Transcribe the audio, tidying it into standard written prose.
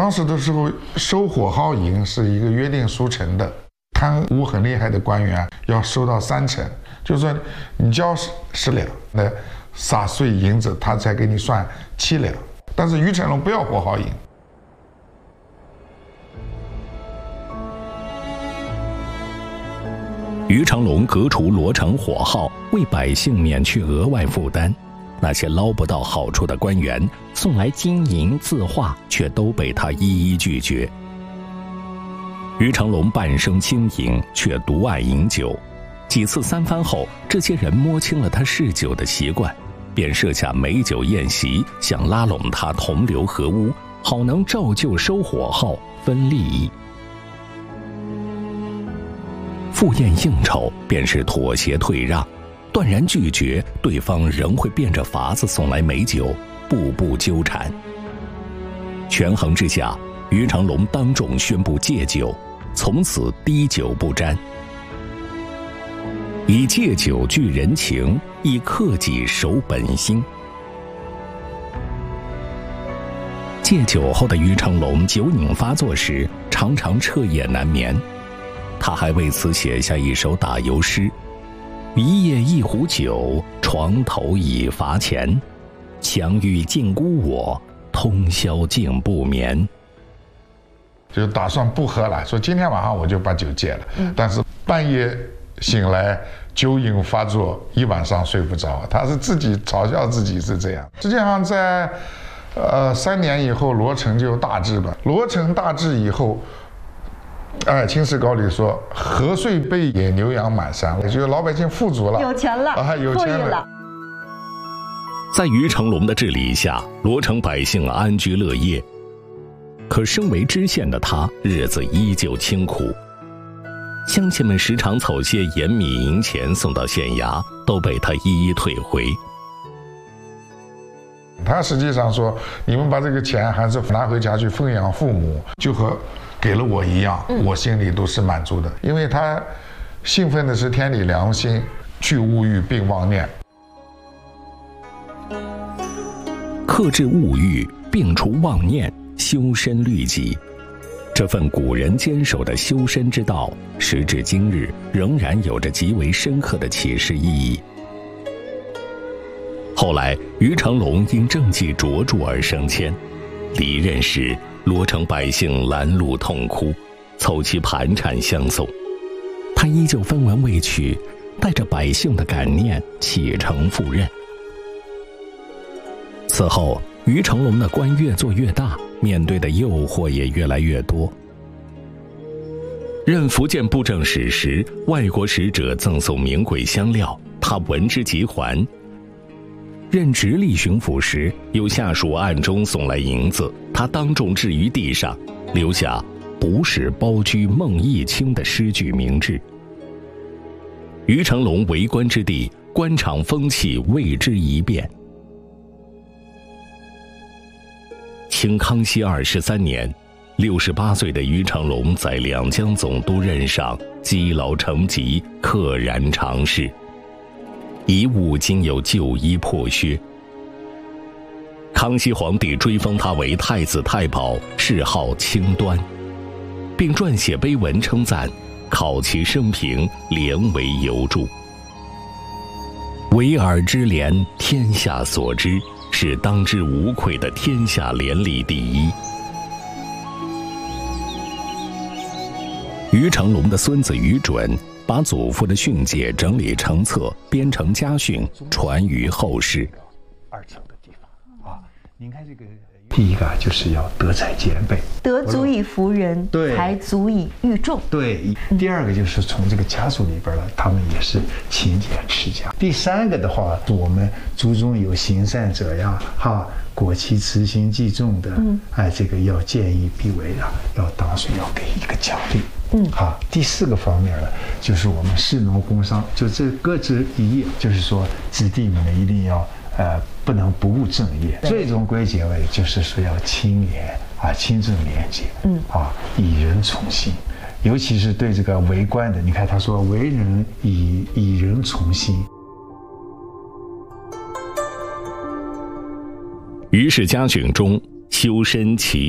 当时的时候收火耗银是一个约定俗成的，贪污很厉害的官员要收到3成，就是说你交10两，那撒碎银子他才给你算7两。但是于成龙不要火耗银。 于成龙革除罗城火耗，为百姓免去额外负担。那些捞不到好处的官员送来金银字画，却都被他一一拒绝。于成龙半生经营，却独爱饮酒。几次3番后，这些人摸清了他嗜酒的习惯，便设下美酒宴席，想拉拢他同流合污，好能照旧收火耗，分利益。赴宴应酬便是妥协退让，断然拒绝，对方仍会变着法子送来美酒，步步纠缠。权衡之下，于成龙当众宣布戒酒，从此滴酒不沾。以戒酒聚人情，以克己守本心。戒酒后的于成龙酒瘾发作时，常常彻夜难眠。他还为此写下一首打油诗：一夜一壶酒，床头已罚钱。强欲禁锢我，通宵竟不眠。 就打算不喝了，说今天晚上我就把酒戒了。但是半夜醒来，酒瘾发作，一晚上睡不着。他是自己嘲笑自己是这样。实际上在3年以后，罗成就大治了。罗成大治以后，清史稿里说“河遂备野，牛羊满山”，也就是老百姓富足了， 有钱了， 有钱了。 在于成龙的治理下，罗城百姓安居乐业。可身为知县的他，日子依旧清苦。乡亲们时常凑些盐米银钱送到县衙，都被他一一退回。 他实际上说：“你们把这个钱还是拿回家去奉养父母，就和给了我一样，我心里都是满足的。因为他信奉的是天理良心，去物欲并妄念， 克制物欲，并除妄念，修身律己。这份古人坚守的修身之道，时至今日仍然有着极为深刻的启示意义。后来，于成龙因政绩卓著而升迁，离任时，罗城百姓拦路痛哭，凑齐盘缠相送。他依旧分文未取，带着百姓的感念启程赴任。此后，于成龙的官越做越大，面对的诱惑也越来越多。任福建布政使时，外国使者赠送名贵香料，他闻之即还。任直隶巡抚时，有下属暗中送来银子，他当众置于地上，留下“不是包居孟义清”的诗句明志。于成龙为官之地，官场风气为之一变。清康熙23年，68岁的于成龙在两江总督任上积劳成疾，溘然长逝。遗物仅有旧衣破靴。康熙皇帝追封他为太子太保，谥号清端，并撰写碑文称赞，考其生平，连为尤著。惟尔之廉，天下所知，是当之无愧的天下廉吏第一。于成龙的孙子于准把祖父的训诫整理成册，编成家训，传于后世。 2层的地方啊，您看这个，第一个就是要德才兼备， 德足以服人，才足以育众。 对，第二个就是从这个家族里边呢，他们也是勤俭持家。第三个的话，我们族中有行善者呀，果其慈心济众的，这个要见义必为的，要当时要给一个奖励。第四个方面呢，就是我们士农工商，就这各执一业，就是说子弟们一定要不能不务正业。最终归结为就是说要清廉清正廉洁，以人从心。尤其是对这个为官的，你看他说为人以人从心。 于氏家训中修身齐